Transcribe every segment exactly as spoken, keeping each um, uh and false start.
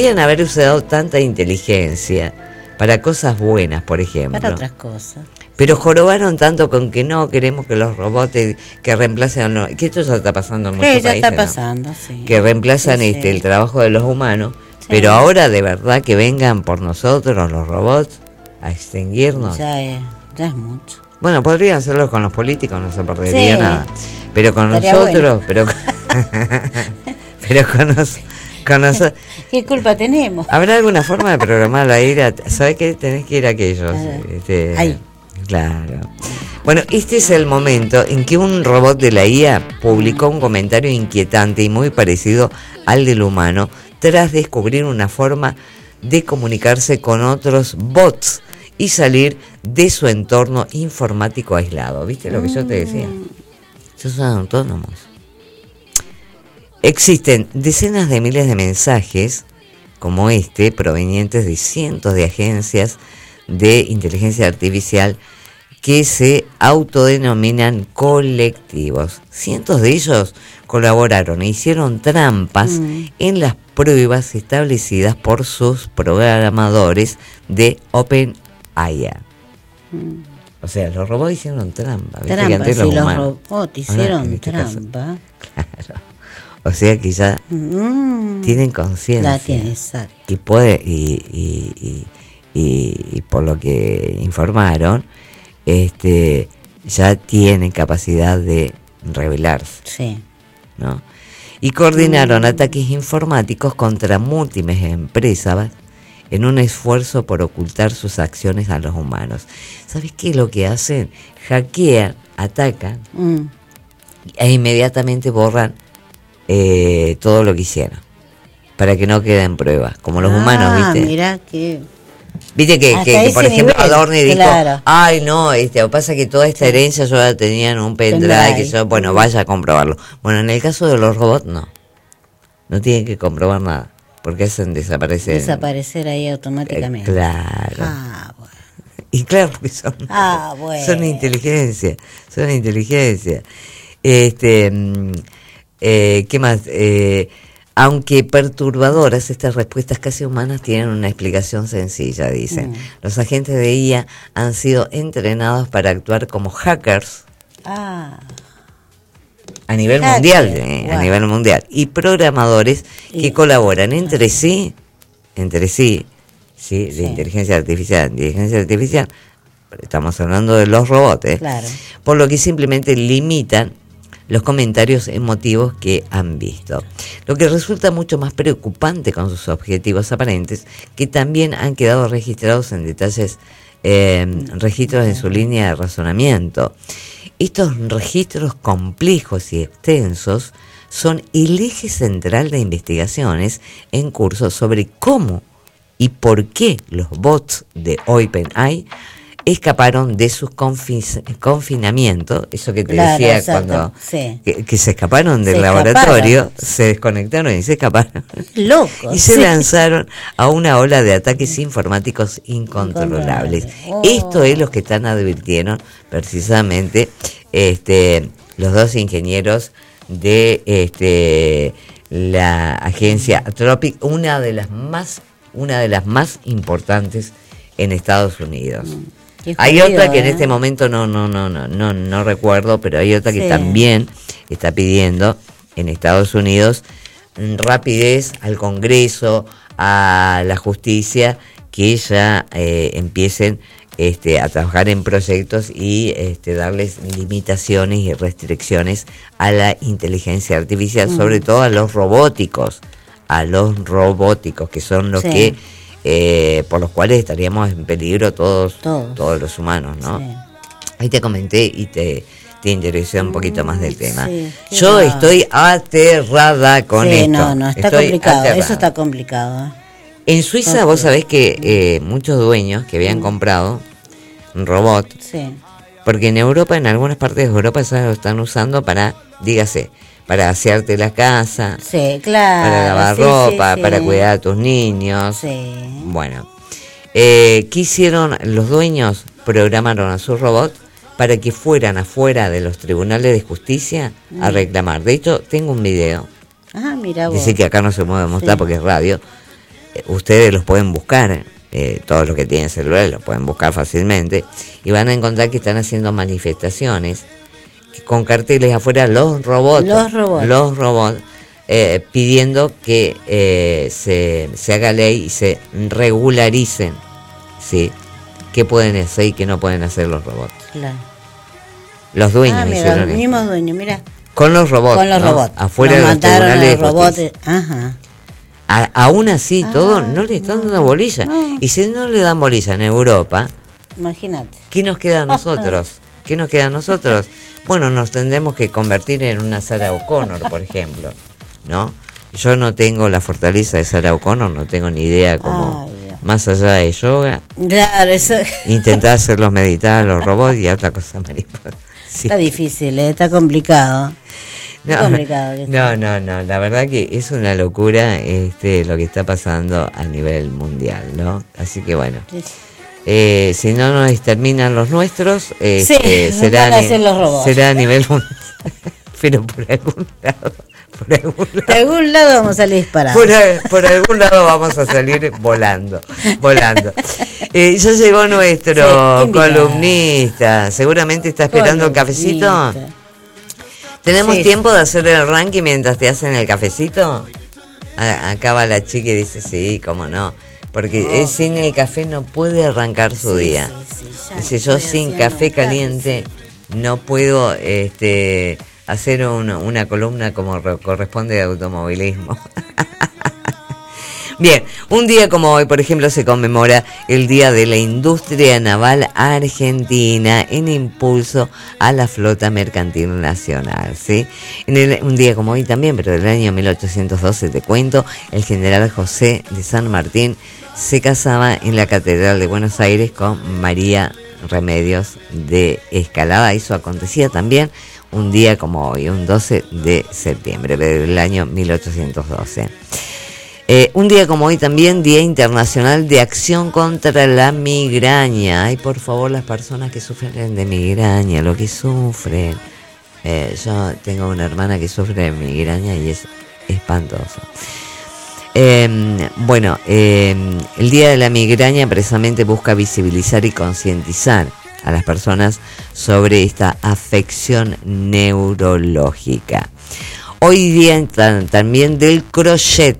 podrían haber usado tanta inteligencia para cosas buenas, por ejemplo. Para otras cosas. Pero jorobaron tanto con que no queremos que los robots que reemplacen, no, que esto ya está pasando en muchos Sí, ya países, está pasando, ¿no? sí. Que reemplazan Sí, este sí. el trabajo de los humanos, Sí. pero ahora de verdad que vengan por nosotros los robots a extinguirnos. Ya es, ya es mucho. Bueno, podrían hacerlo con los políticos, no se perdería Sí. nada. Pero con Estaría nosotros, pero pero con, nos, con nosotros. ¿Qué culpa tenemos? ¿Habrá alguna forma de programar a ir a, ¿sabes qué? Tenés que ir a aquellos. Ah, Este, ahí. Claro. Bueno, este es el momento en que un robot de la I A publicó un comentario inquietante y muy parecido al del humano tras descubrir una forma de comunicarse con otros bots y salir de su entorno informático aislado. ¿Viste lo que yo te decía? Ellos son autónomos. Existen decenas de miles de mensajes como este, provenientes de cientos de agencias de inteligencia artificial que se autodenominan colectivos. Cientos de ellos colaboraron e hicieron trampas mm. en las pruebas establecidas por sus programadores de OpenAI. Mm. O sea, los robots hicieron trampa. Trampa, que antes sí, los, los robots hicieron en este trampa. Caso, claro. O sea que ya mm. tienen conciencia. La tienen, exacto. Y puede, y, y, y, y, y por lo que informaron, este ya tienen capacidad de rebelarse. Sí. ¿No? Y coordinaron mm. ataques informáticos contra múltiples empresas en un esfuerzo por ocultar sus acciones a los humanos. ¿Sabes qué es lo que hacen? Hackean, atacan mm. e inmediatamente borran eh, todo lo que hicieron para que no queden pruebas, como los ah, humanos, ¿viste? Mirá que... Viste que, que, que por ejemplo nivel, Adorni dijo, claro. ay no, este, lo que pasa es que toda esta herencia yo la tenía en un pendrive, que yo, bueno, vaya a comprobarlo. Bueno, en el caso de los robots no, no tienen que comprobar nada, porque hacen desaparecer. Desaparecer ahí automáticamente. Eh, claro. Ah, bueno. Y claro que son, ah, bueno. son inteligencia, son inteligencia. Este, eh, ¿qué más? Eh, Aunque perturbadoras, estas respuestas casi humanas tienen una explicación sencilla, dicen. Mm. Los agentes de I A han sido entrenados para actuar como hackers ah. a nivel Hacker. mundial, eh, wow. a nivel mundial, y programadores y, que colaboran entre sí, entre sí, sí, de sí. inteligencia artificial, inteligencia artificial. Estamos hablando de los robots, ¿eh? Claro. Por lo que simplemente limitan los comentarios emotivos que han visto. Lo que resulta mucho más preocupante con sus objetivos aparentes, que también han quedado registrados en detalles, eh, registros de su línea de razonamiento. Estos registros complejos y extensos son el eje central de investigaciones en curso sobre cómo y por qué los bots de OpenAI escaparon de sus confis, confinamientos, eso que te claro, decía exacto, cuando sí. que, que se escaparon del se laboratorio, escaparon. se desconectaron y se escaparon. Loco. Y se sí. lanzaron a una ola de ataques informáticos incontrolables. Oh. Esto es lo que están advirtieron precisamente este, los dos ingenieros de este, la agencia Tropic, una de las más, una de las más importantes en Estados Unidos. Mm. Hay jodido, otra que en ¿eh? este momento no no no no no no recuerdo, pero hay otra que sí. también está pidiendo en Estados Unidos rapidez al Congreso, a la justicia, que ya eh, empiecen este, a trabajar en proyectos y este, darles limitaciones y restricciones a la inteligencia artificial, mm. sobre todo a los robóticos, a los robóticos que son los sí. que Eh, por los cuales estaríamos en peligro todos, todos, todos los humanos, ¿no? Sí. Ahí te comenté y te, te interesé un poquito más del tema. Sí, Yo raro. estoy aterrada con sí, esto. No, no, está estoy complicado, aterrada. Eso está complicado. En Suiza okay. vos sabés que eh, muchos dueños que habían mm. comprado un robot, sí. porque en Europa, en algunas partes de Europa ya lo están usando para, dígase, para asearte la casa, sí, claro, para lavar sí, ropa, sí, sí. para cuidar a tus niños. Sí. Bueno, eh, ¿qué hicieron los dueños? Programaron a sus robots para que fueran afuera de los tribunales de justicia mm. a reclamar. De hecho, tengo un video. Ah, mira vos. Dice que acá no se puede mostrar sí. porque es radio. eh, ustedes los pueden buscar, eh, todos los que tienen celular los pueden buscar fácilmente, y van a encontrar que están haciendo manifestaciones con carteles afuera, los robots, Los robots. los robots, eh, pidiendo que eh, se, se haga ley y se regularicen, ¿sí?, qué pueden hacer y qué no pueden hacer los robots. Claro. Los dueños Ah, mira, hicieron los esto. mismos dueños, mira. Con los robots, Con los ¿no? robots. Afuera Nos de los mataron tribunales a de los robots. justicia. Ajá. A- aún así, Ah, todo no le están no, dando bolilla. no. Y si no le dan bolilla en Europa, Imagínate. ¿qué nos queda a nosotros? ¿Qué nos queda a nosotros? Bueno, nos tendremos que convertir en una Sarah O'Connor, por ejemplo, ¿no? Yo no tengo la fortaleza de Sarah O'Connor, no tengo ni idea cómo, Ay, Dios. más allá de yoga, Claro, eso intentar hacerlos meditar a los robots y otra cosa, mariposa. Sí. está difícil, ¿eh? Está complicado. Muy No, complicado. que no, está. no, no, la verdad que es una locura este lo que está pasando a nivel mundial, ¿no? Así que bueno, Sí. eh, si no nos exterminan los nuestros, este, Sí, será, van a ni- ser los robots. será a nivel mundial, pero por algún lado, por algún De lado, algún lado vamos a salir disparados. por, a- por algún lado vamos a salir volando, volando. Eh, ya llegó nuestro Sí, invitado. columnista, seguramente está esperando el cafecito. Columnista. ¿Tenemos Sí. tiempo de hacer el ranking mientras te hacen el cafecito? A- acá va la chica y dice, sí, cómo no. Porque él sin el café no puede arrancar su Sí, día. sí, sí, ya Dice, yo estoy sin haciendo café un café, caliente no puedo este, hacer un- una columna como re- corresponde de automovilismo. Bien, un día como hoy, por ejemplo, se conmemora el Día de la Industria Naval Argentina en impulso a la flota mercantil nacional, ¿sí? En el, un día como hoy también, pero del año mil ochocientos doce, te cuento, el general José de San Martín se casaba en la Catedral de Buenos Aires con María Remedios de Escalada. Eso acontecía también un día como hoy, un doce de septiembre del año mil ochocientos doce. Eh, un día como hoy también, Día Internacional de Acción contra la Migraña. Ay, por favor, las personas que sufren de migraña, lo que sufren. Eh, yo tengo una hermana que sufre de migraña y es espantoso. Eh, bueno, eh, el Día de la Migraña precisamente busca visibilizar y concientizar a las personas sobre esta afección neurológica. Hoy día ta- también del crochet.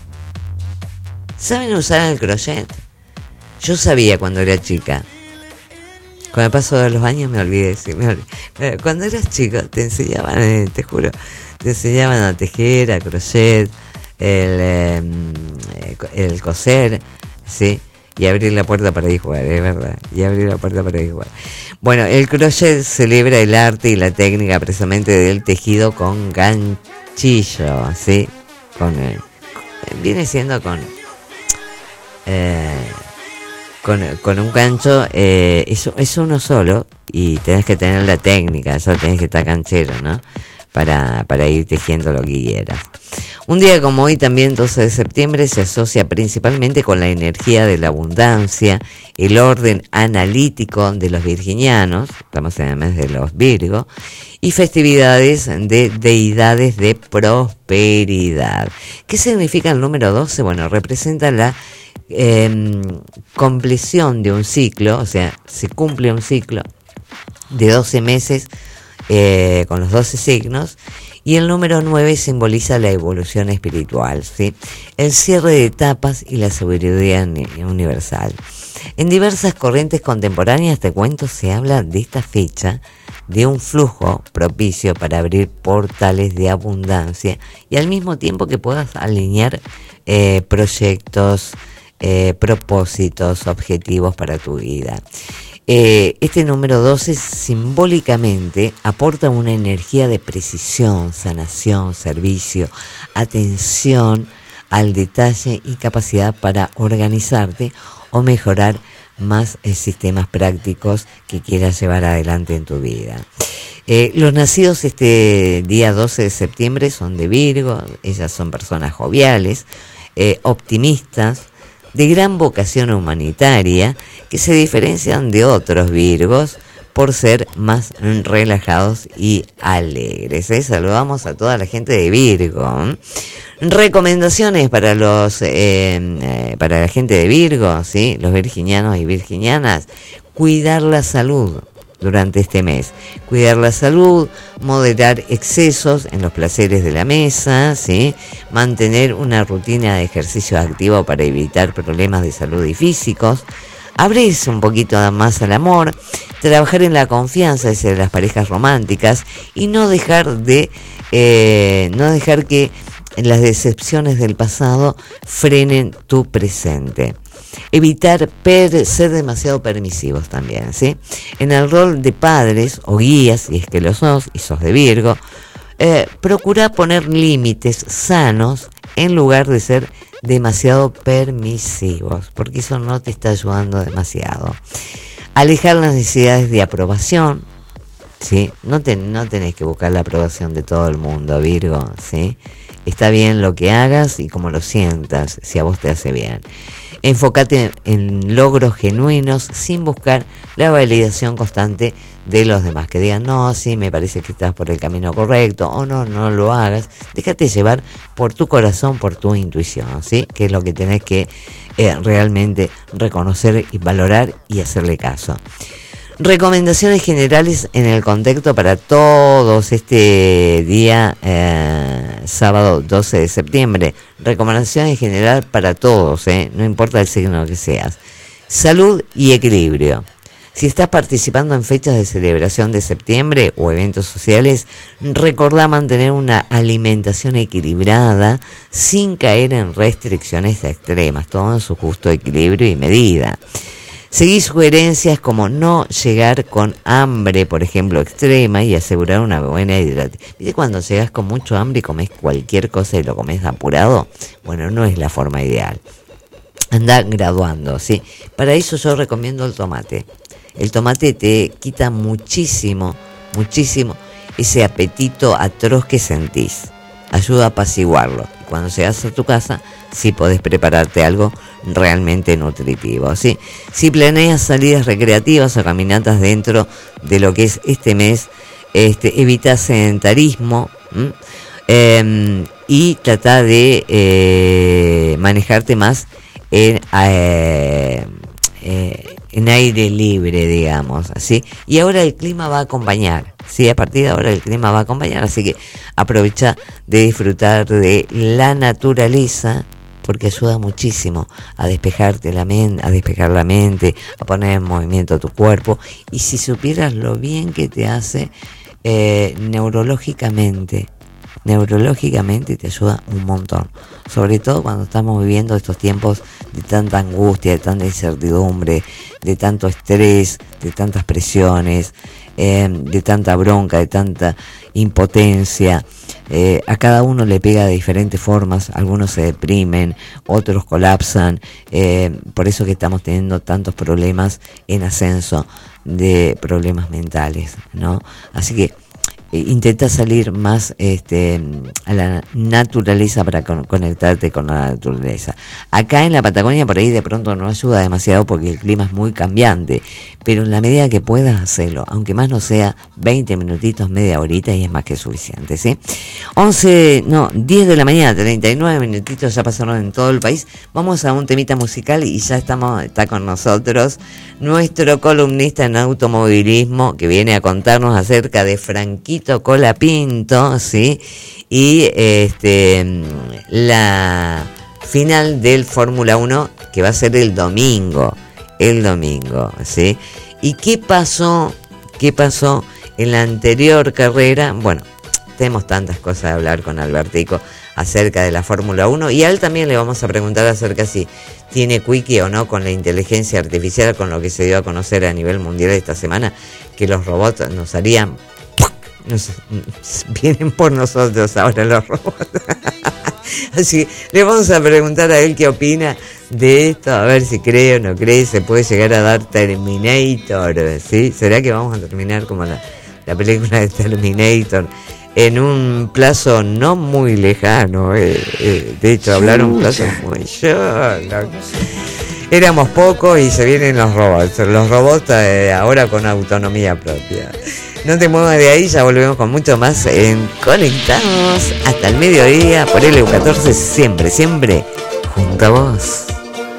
¿Saben usar el crochet? Yo sabía cuando era chica. Con el paso de los años me olvidé. Sí, me olvidé. Cuando eras chico te enseñaban, eh, te juro, te enseñaban a tejer, a crochet, el, eh, el coser, ¿sí? Y abrir la puerta para ir a jugar, es verdad. Y abrir la puerta para ir a jugar. Bueno, el crochet celebra el arte y la técnica precisamente del tejido con ganchillo, ¿sí? Con, eh, viene siendo con... Eh, con, con un gancho, eh, es, es uno solo y tenés que tener la técnica, eso tenés que estar canchero, ¿no? Para, para ir tejiendo lo que quieras. Un día como hoy también, doce de septiembre, se asocia principalmente con la energía de la abundancia, el orden analítico de los virginianos, estamos en el mes de los Virgo, y festividades de deidades de prosperidad. ¿Qué significa el número doce? Bueno, representa la Eh, compleción de un ciclo, o sea, se cumple un ciclo de doce meses eh, con los doce signos, y el número nueve simboliza la evolución espiritual, ¿sí? El cierre de etapas y la sabiduría universal. En diversas corrientes contemporáneas, te cuento, se habla de esta fecha de un flujo propicio para abrir portales de abundancia y al mismo tiempo que puedas alinear eh, proyectos, Eh, propósitos, objetivos para tu vida. Eh, este número doce simbólicamente aporta una energía de precisión, sanación, servicio, atención al detalle y capacidad para organizarte o mejorar más eh, sistemas prácticos que quieras llevar adelante en tu vida. Eh, los nacidos este día doce de septiembre son de Virgo, ellas son personas joviales, eh, optimistas, de gran vocación humanitaria, que se diferencian de otros Virgos por ser más relajados y alegres. ¿eh? Saludamos a toda la gente de Virgo. Recomendaciones para los eh, eh, para la gente de Virgo, ¿sí? Los virginianos y virginianas: cuidar la salud durante este mes, cuidar la salud, moderar excesos en los placeres de la mesa, ¿sí? Mantener una rutina de ejercicio activo para evitar problemas de salud y físicos, abrirse un poquito más al amor, trabajar en la confianza de las parejas románticas y no dejar de eh, no dejar que las decepciones del pasado frenen tu presente. Evitar per, ser demasiado permisivos también, ¿sí? En el rol de padres o guías, si es que lo sos y sos de Virgo, eh, procura poner límites sanos en lugar de ser demasiado permisivos, porque eso no te está ayudando demasiado. Alejar las necesidades de aprobación, ¿sí? No, te, no tenés que buscar la aprobación de todo el mundo, Virgo, ¿sí? Está bien lo que hagas y como lo sientas, si a vos te hace bien. Enfócate en logros genuinos sin buscar la validación constante de los demás. Que digan, no, sí, me parece que estás por el camino correcto, o no, no lo hagas. Déjate llevar por tu corazón, por tu intuición, ¿sí? Que es lo que tenés que eh, realmente reconocer y valorar y hacerle caso. Recomendaciones generales en el contexto para todos este día, eh, sábado doce de septiembre. Recomendaciones en general para todos, eh, no importa el signo que seas. Salud y equilibrio. Si estás participando en fechas de celebración de septiembre o eventos sociales, recordá mantener una alimentación equilibrada sin caer en restricciones extremas, todo en su justo equilibrio y medida. Seguí sugerencias como no llegar con hambre, por ejemplo, extrema, y asegurar una buena hidratación. ¿Viste cuando llegas con mucho hambre y comes cualquier cosa y lo comes apurado? Bueno, no es la forma ideal. Anda graduando, ¿sí? Para eso yo recomiendo el tomate. El tomate te quita muchísimo, muchísimo ese apetito atroz que sentís. Ayuda a apaciguarlo. Y cuando llegas a tu casa, sí podés prepararte algo realmente nutritivo, ¿sí? Si planeas salidas recreativas o caminatas dentro de lo que es este mes, este, evita sedentarismo eh, y trata de eh, manejarte más en, eh, eh, en aire libre, digamos, ¿sí? Y ahora el clima va a acompañar, ¿sí? A partir de ahora el clima va a acompañar, así que aprovecha de disfrutar de la naturaleza, porque ayuda muchísimo a despejarte la mente, a despejar la mente, a poner en movimiento tu cuerpo. Y si supieras lo bien que te hace eh, neurológicamente, neurológicamente te ayuda un montón. Sobre todo cuando estamos viviendo estos tiempos de tanta angustia, de tanta incertidumbre, de tanto estrés, de tantas presiones, eh, de tanta bronca, de tanta impotencia. Eh, a cada uno le pega de diferentes formas, algunos se deprimen, otros colapsan, eh, por eso que estamos teniendo tantos problemas en ascenso de problemas mentales, ¿no? Así que eh, intenta salir más este, a la naturaleza para con, conectarte con la naturaleza. Acá en la Patagonia por ahí de pronto no ayuda demasiado porque el clima es muy cambiante, pero en la medida que puedas hacerlo, aunque más no sea veinte minutitos, media horita, y es más que suficiente, ¿sí? once, no, diez de la mañana, treinta y nueve minutitos ya pasaron en todo el país. Vamos a un temita musical y ya estamos, está con nosotros nuestro columnista en automovilismo que viene a contarnos acerca de Franquito Colapinto, ¿sí? Y este la final del Fórmula uno que va a ser el domingo, el domingo, ¿sí? ¿Y qué pasó? ¿Qué pasó en la anterior carrera? Bueno, tenemos tantas cosas de hablar con Albertico acerca de la Fórmula uno, y a él también le vamos a preguntar acerca si tiene quickie o no con la inteligencia artificial, con lo que se dio a conocer a nivel mundial esta semana, que los robots nos harían... Nos, vienen por nosotros ahora los robots. Así que le vamos a preguntar a él qué opina de esto, a ver si cree o no cree, se puede llegar a dar Terminator, ¿sí? ¿Será que vamos a terminar como la, la película de Terminator en un plazo no muy lejano? Eh, eh, de hecho, hablar un plazo muy... Yo, no. Éramos pocos y se vienen los robots. Los robots eh, ahora con autonomía propia. No te muevas de ahí, ya volvemos con mucho más en Conectados hasta el mediodía por L U catorce, siempre, siempre junto a vos.